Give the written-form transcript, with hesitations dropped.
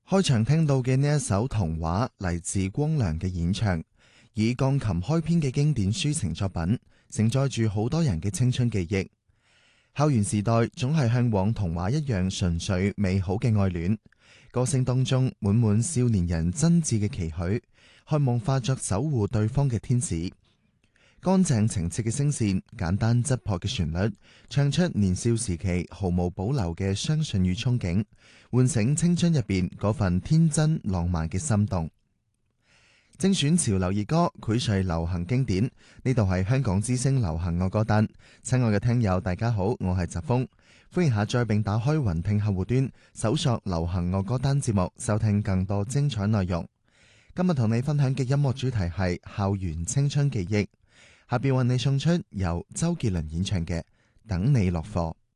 開場聽到嘅呢一首童話嚟自光良嘅演唱，以鋼琴開篇嘅經典抒情作品，承載住好多人嘅青春記憶。校園時代總係向往童話一樣純粹美好嘅愛戀，歌聲當中滿滿少年人真摯嘅期許，渴望化作守護對方嘅天使。乾淨澄澈嘅聲線，簡單質樸嘅旋律，唱出年少時期毫無保留嘅相信與憧憬，喚醒青春入邊嗰份天真浪漫嘅心動。精選潮流熱歌，薈萃流行經典，呢度係香港之聲流行樂歌單。親愛嘅聽友大家好，我係澤峰，歡迎下載並打開雲聽客戶端，搜索流行樂歌單節目，收聽更多精彩內容。今日同你分享嘅音樂主題係校園青春記憶，下邊為你送出由周杰倫演唱嘅《等你落課》。